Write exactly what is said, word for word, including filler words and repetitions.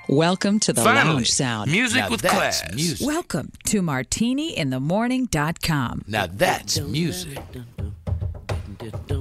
Welcome to the Finally, Lounge Sound. music Now with that's class. music. Welcome to martini in the morning dot com. Now that's music.